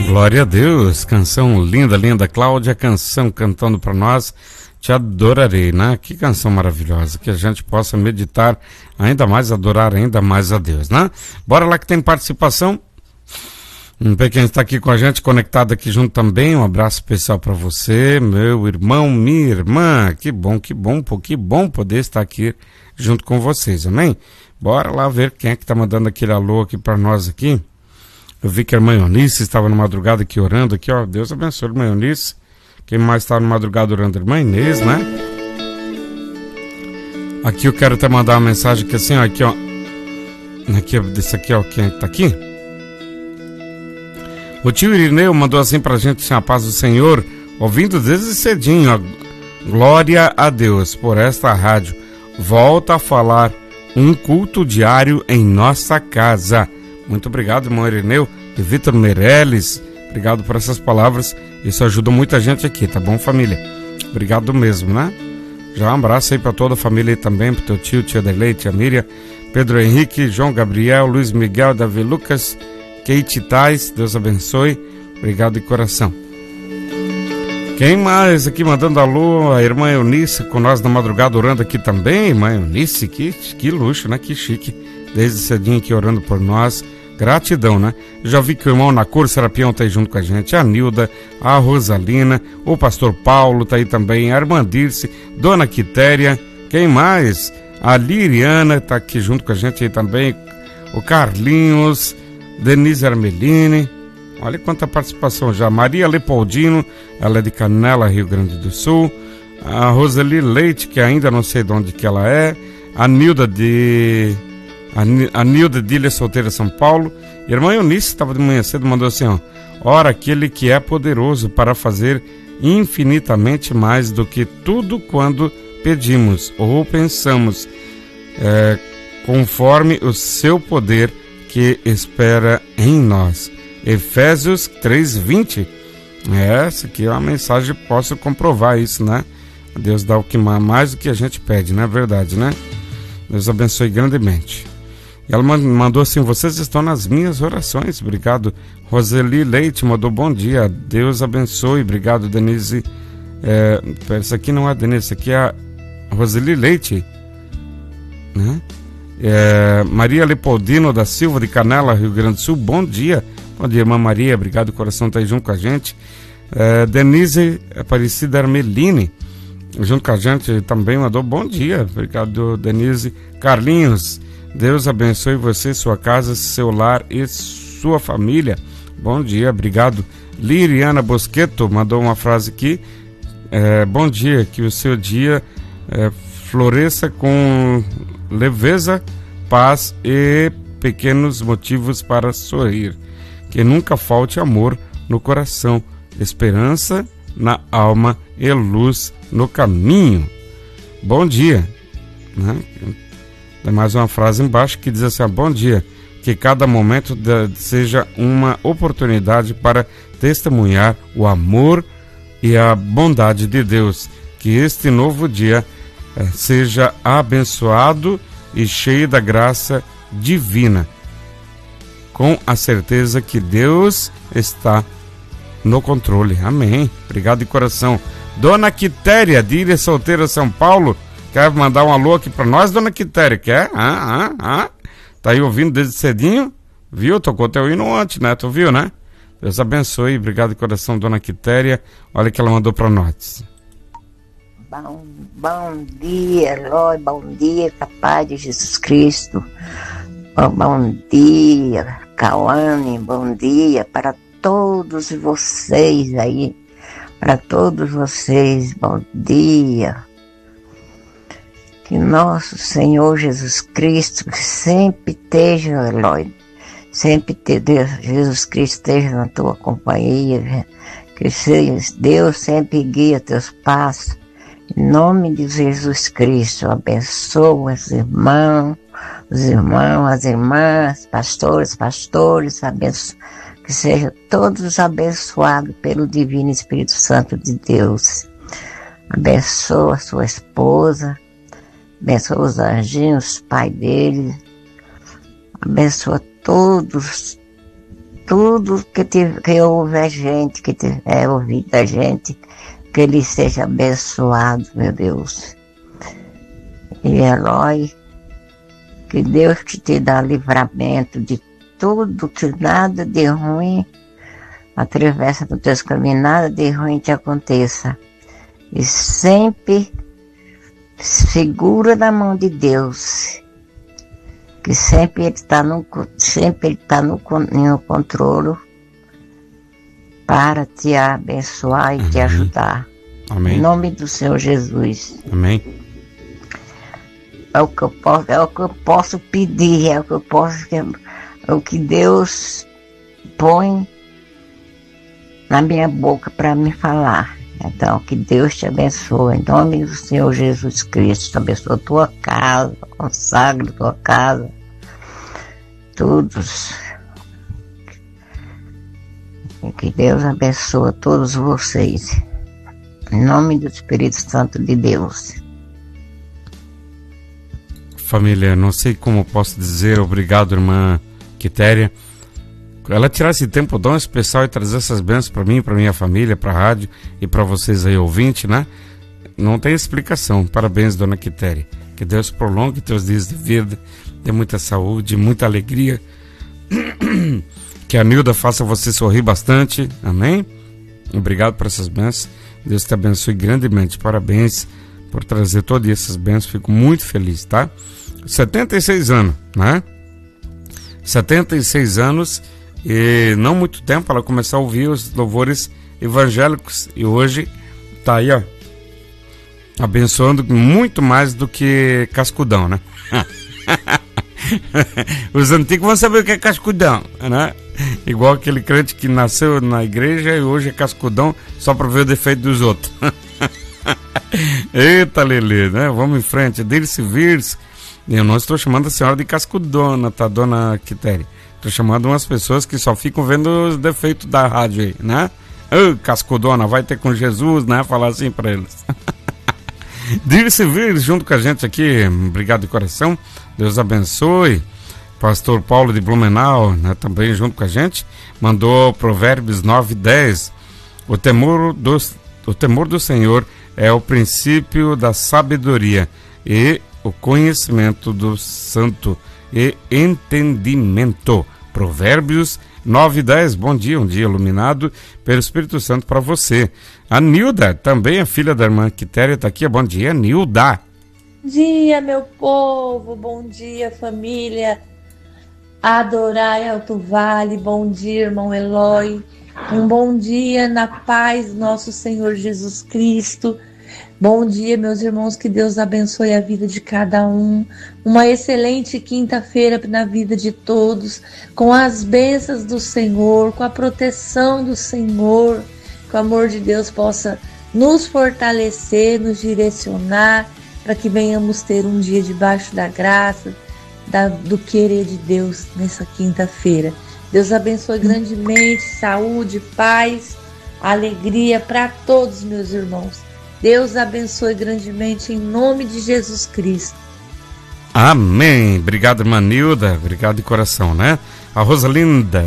Glória a Deus, canção linda, linda. Cláudia, canção cantando para nós, Te Adorarei, né? Que canção maravilhosa, que a gente possa meditar ainda mais, adorar ainda mais a Deus, né? Bora lá que tem participação. Quem está aqui com a gente, conectado aqui junto também, um abraço especial para você, meu irmão, minha irmã. Que bom poder estar aqui junto com vocês, amém? Bora lá ver quem é que tá mandando aquele alô aqui para nós aqui. Eu vi que a irmã Eunice estava na madrugada aqui orando aqui, ó. Deus abençoe a irmã Eunice. Quem mais está na madrugada orando? A irmã Inês, né? Aqui eu quero até mandar uma mensagem que assim, ó, aqui, ó. Aqui, desse aqui, ó, quem é que tá aqui? O tio Irineu mandou assim pra gente, assim, a paz do Senhor, ouvindo desde cedinho, ó. Glória a Deus por esta rádio. Volta a falar um culto diário em nossa casa. Muito obrigado, irmão Irineu, de Vitor Meirelles. Obrigado por essas palavras. Isso ajuda muita gente aqui, tá bom, família? Obrigado mesmo, né? Já um abraço aí pra toda a família aí também, pro teu tio, tia Delei, tia Miriam, Pedro Henrique, João Gabriel, Luiz Miguel, Davi Lucas, Kate Tais, Deus abençoe. Obrigado de coração. Quem mais aqui mandando alô? A irmã Eunice com nós na madrugada orando aqui também. Irmã Eunice, que luxo, né? Que chique. Desde cedinho aqui orando por nós. Gratidão, né? Já vi que o irmão Nacor Serapião tá aí junto com a gente. A Nilda, a Rosalina, o pastor Paulo tá aí também. A irmã Dirce, Dona Quitéria. Quem mais? A Liriana tá aqui junto com a gente aí também. O Carlinhos, Denise Armelini. Olha quanta participação já. Maria Leopoldino, ela é de Canela, Rio Grande do Sul. A Roseli Leite, que ainda não sei de onde que ela é. A Nilda de Ilha Solteira, São Paulo. Irmã Eunice estava de manhã cedo, mandou assim, ó. Ora, aquele que é poderoso para fazer infinitamente mais do que tudo quando pedimos ou pensamos, conforme o seu poder que espera em nós. Efésios 3:20. Essa aqui é uma mensagem, posso comprovar isso, né? Deus dá o que mais do que a gente pede, não é verdade, né? Deus abençoe grandemente. E ela mandou assim, vocês estão nas minhas orações. Obrigado. Roseli Leite mandou bom dia. Deus abençoe. Obrigado, Denise. Essa aqui não é a Denise, essa aqui é a Roseli Leite, né? Maria Leopoldino da Silva de Canela, Rio Grande do Sul. Bom dia. Bom dia, irmã Maria. Obrigado, o coração tá aí junto com a gente. Denise Aparecida Armelini junto com a gente também mandou bom dia. Obrigado, Denise. Carlinhos, Deus abençoe você, sua casa, seu lar e sua família. Bom dia, obrigado. Liriana Bosqueto mandou uma frase aqui. Bom dia, que o seu dia floresça com leveza, paz e pequenos motivos para sorrir. Que nunca falte amor no coração, esperança na alma e luz no caminho. Bom dia, né? Tem mais uma frase embaixo que diz assim, bom dia, que cada momento seja uma oportunidade para testemunhar o amor e a bondade de Deus. Que este novo dia seja abençoado e cheio da graça divina, com a certeza que Deus está no controle. Amém. Obrigado de coração. Dona Quitéria, de Ilha Solteira, São Paulo, quer mandar um alô aqui pra nós, Dona Quitéria? Quer? Tá aí ouvindo desde cedinho? Viu? Tocou teu hino ontem, né? Tu viu, né? Deus abençoe. Obrigado de coração, Dona Quitéria. Olha que ela mandou pra nós. Bom dia, Eloy. Bom dia, Paz de Jesus Cristo. Bom dia, Cauane. Bom dia para todos vocês aí. Para todos vocês, bom dia. Que nosso Senhor Jesus Cristo sempre esteja, Eloy. Sempre Jesus Cristo esteja na tua companhia. Que Deus sempre guia teus passos. Em nome de Jesus Cristo, abençoa os irmãos, as irmãs, pastores, que sejam todos abençoados pelo Divino Espírito Santo de Deus. Abençoa a sua esposa, abençoa os anjinhos, pai dele, abençoa todos tudo que ouve a gente, que tiver ouvido a gente, que ele seja abençoado, meu Deus. E Eloy, que Deus te dá livramento de tudo, que nada de ruim atravessa nos teus caminhos, nada de ruim te aconteça. E sempre segura na mão de Deus, que sempre Ele está no controle para te abençoar e te ajudar. Amém. Em nome do Senhor Jesus. Amém. É o que eu posso pedir, é o que Deus põe na minha boca para me falar. Então, que Deus te abençoe, em nome do Senhor Jesus Cristo. Abençoe a tua casa, consagre a tua casa, todos. E que Deus abençoe a todos vocês, em nome do Espírito Santo de Deus. Família, não sei como posso dizer obrigado, irmã Quitéria. Ela tirar esse tempo tão especial e trazer essas bênçãos para mim, para minha família, para a rádio e para vocês aí ouvintes, né? Não tem explicação. Parabéns, dona Quitéria. Que Deus prolongue teus dias de vida, dê muita saúde, muita alegria. Que a Nilda faça você sorrir bastante. Amém? Obrigado por essas bênçãos. Deus te abençoe grandemente. Parabéns por trazer todas essas bênçãos. Fico muito feliz, tá? 76 anos, né? 76 anos. E não muito tempo ela começou a ouvir os louvores evangélicos e hoje tá aí, ó, abençoando muito mais do que cascudão, né? Os antigos vão saber o que é cascudão, né? Igual aquele crente que nasceu na igreja e hoje é cascudão só para ver o defeito dos outros. Eita, Lelê, né? Vamos em frente. Dirce Virs, eu não estou chamando a senhora de cascudona, tá, dona Quitéria? Tô chamando umas pessoas que só ficam vendo os defeitos da rádio aí, né? Ô, cascudona, vai ter com Jesus, né? Falar assim pra eles. Dirce vir junto com a gente aqui, obrigado de coração, Deus abençoe. Pastor Paulo de Blumenau, né? Também junto com a gente, mandou Provérbios 9:10. O temor do Senhor é o princípio da sabedoria e o conhecimento do santo e entendimento. Provérbios 9:10. Bom dia, um dia iluminado pelo Espírito Santo para você. A Nilda, também a filha da irmã Quitéria, está aqui. Bom dia, Nilda. Bom dia, meu povo. Bom dia, família. Adorai Alto Vale. Bom dia, irmão Eloy. Um bom dia na paz do nosso Senhor Jesus Cristo. Bom dia, meus irmãos, que Deus abençoe a vida de cada um. Uma excelente quinta-feira na vida de todos, com as bênçãos do Senhor, com a proteção do Senhor, que o amor de Deus possa nos fortalecer, nos direcionar, para que venhamos ter um dia debaixo da graça, do querer de Deus nessa quinta-feira. Deus abençoe grandemente, saúde, paz, alegria para todos, meus irmãos. Deus abençoe grandemente em nome de Jesus Cristo. Amém. Obrigado, irmã Nilda. Obrigado de coração, né? A Rosalina,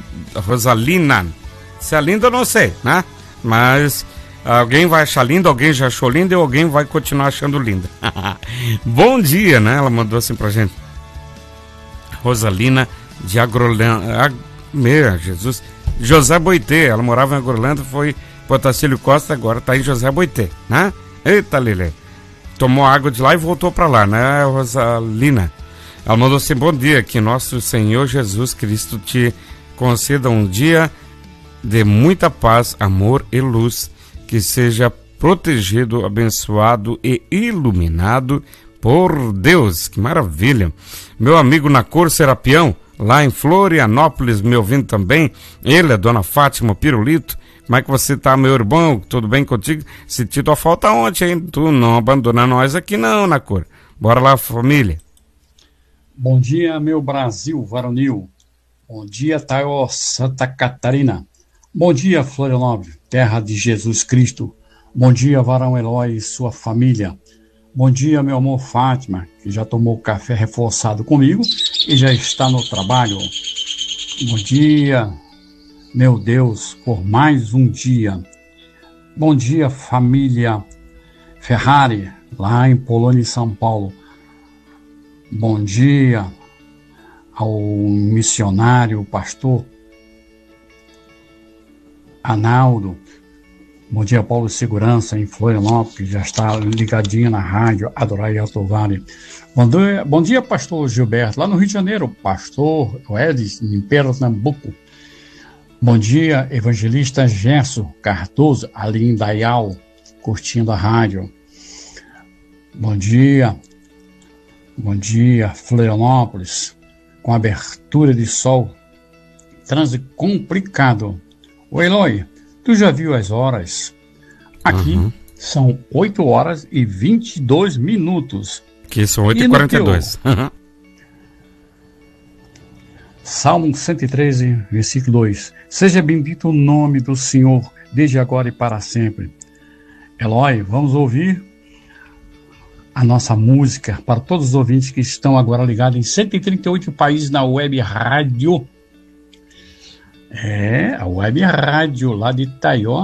se é linda eu não sei, né? Mas alguém vai achar linda, alguém já achou linda e alguém vai continuar achando linda. Bom dia, né? Ela mandou assim pra gente. Rosalina de Agrolândia. Meu Jesus. José Boitê, ela morava em Agrolândia, foi Potacílio Costa, agora tá em José Boitê, né? Eita, Lelê. Tomou água de lá e voltou para lá, né, Rosalina? Ela mandou assim: bom dia, que nosso Senhor Jesus Cristo te conceda um dia de muita paz, amor e luz, que seja protegido, abençoado e iluminado por Deus. Que maravilha! Meu amigo Nacor Serapião, lá em Florianópolis, me ouvindo também. Ele, a dona Fátima Pirulito. Como é que você tá, meu irmão? Tudo bem contigo? Senti tua falta ontem, hein? Tu não abandona nós aqui não, Nacor. Bora lá, família. Bom dia, meu Brasil varonil. Bom dia, Taió, Santa Catarina. Bom dia, Florianópolis, terra de Jesus Cristo. Bom dia, varão Eloy e sua família. Bom dia, meu amor Fátima, que já tomou café reforçado comigo e já está no trabalho. Bom dia, meu Deus, por mais um dia. Bom dia, família Ferrari, lá em Polônia e São Paulo. Bom dia ao missionário, pastor Analdo. Bom dia, Paulo Segurança, em Florianópolis, que já está ligadinho na rádio Adorai Alto Vale. Bom dia, pastor Gilberto, lá no Rio de Janeiro, pastor Edis, em Pernambuco. Bom dia, evangelista Gerson Cardoso, ali em Dayal, curtindo a rádio. Bom dia, Florianópolis, com abertura de sol, trânsito complicado. Ô Eloy, tu já viu as horas? Aqui são 8 horas e 22 minutos. Que são 8h42. Salmo 113, versículo 2. Seja bendito o nome do Senhor, desde agora e para sempre. Eloy, vamos ouvir a nossa música para todos os ouvintes que estão agora ligados em 138 países na web rádio. A web rádio lá de Itaió,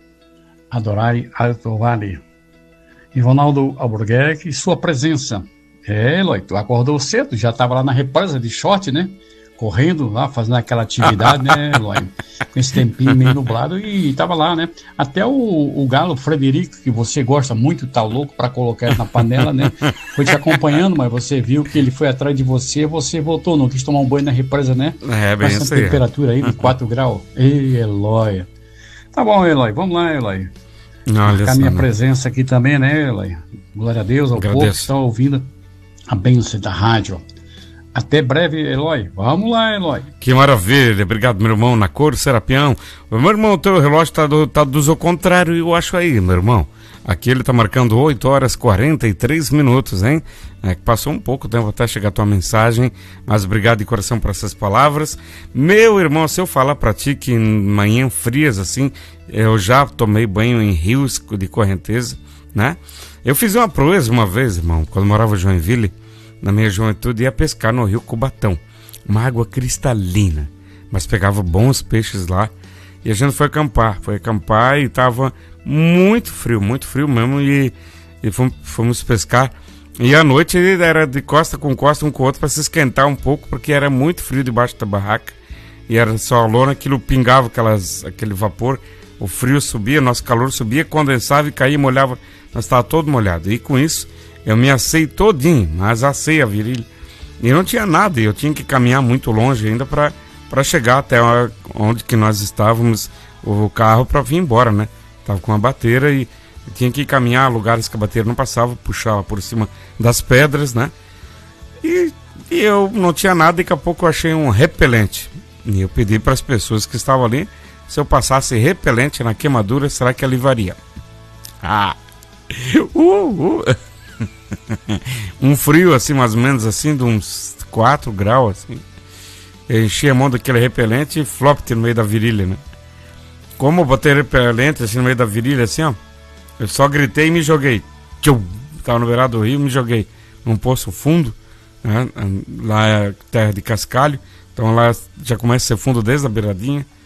Adorai Alto Vale. E Ronaldo Albuquerque, sua presença. Eloy, tu acordou cedo, já estava lá na represa de short, né? Correndo lá, fazendo aquela atividade, né, Eloy? Com esse tempinho meio nublado e estava lá, né? Até o galo Frederico, que você gosta muito, tá louco para colocar ele na panela, né? Foi te acompanhando, mas você viu que ele foi atrás de você voltou, não quis tomar um banho na represa, né? Bem essa isso aí. Temperatura aí de 4 graus. Ei, Eloy. Tá bom, Eloy, vamos lá, Eloy. Olha a minha só, presença aqui também, né, Eloy? Glória a Deus, ao povo que está ouvindo a bênção da rádio. Até breve, Eloy. Vamos lá, Eloy. Que maravilha. Obrigado, meu irmão, na cor, Serapião. Meu irmão, o teu relógio tá do contrário, eu acho aí, meu irmão. Aqui ele tá marcando 8 horas e 43 minutos, hein? Passou um pouco tempo até chegar a tua mensagem, mas obrigado de coração por essas palavras. Meu irmão, se eu falar pra ti que em manhã frias assim, eu já tomei banho em rios de correnteza, né? Eu fiz uma proeza uma vez, irmão, quando morava em Joinville. Na minha juventude ia pescar no rio Cubatão, uma água cristalina, mas pegava bons peixes lá, e a gente foi acampar e tava muito frio mesmo, e fomos pescar, e à noite era de costa com um com o outro para se esquentar um pouco, porque era muito frio debaixo da barraca, e era só a lona, aquilo pingava aquele vapor, o frio subia, nosso calor subia, condensava e caía, molhava, nós estava todo molhado, e com isso eu me assei todinho, mas assei a virilha. E não tinha nada, eu tinha que caminhar muito longe ainda para chegar até onde que nós estávamos, o carro, para vir embora, né? Tava com uma bateira e tinha que caminhar a lugares que a bateira não passava, puxava por cima das pedras, né? E eu não tinha nada, e daqui a pouco eu achei um repelente. E eu pedi para as pessoas que estavam ali, se eu passasse repelente na queimadura, será que aliviaria? Um frio assim, mais ou menos assim, de uns 4 graus assim. Eu enchi a mão daquele repelente e flop no meio da virilha, né? Como eu botei repelente assim no meio da virilha assim, ó, eu só gritei e me joguei. Tava no beirado do rio, me joguei num poço fundo, né? Lá é terra de cascalho, então lá já começa a ser fundo desde a beiradinha.